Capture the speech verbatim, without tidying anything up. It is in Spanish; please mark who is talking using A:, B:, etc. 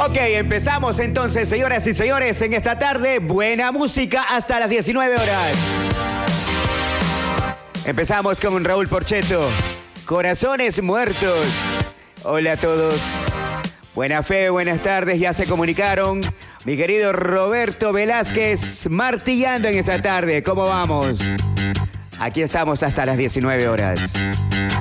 A: Ok, empezamos entonces, señoras y señores, en esta tarde. Buena música hasta las diecinueve horas. Empezamos con Raúl Porchetto. Corazones muertos. Hola a todos. Buena fe, buenas tardes, ya se comunicaron. Mi querido Roberto Velázquez, martillando en esta tarde. ¿Cómo vamos? Aquí estamos hasta las diecinueve horas.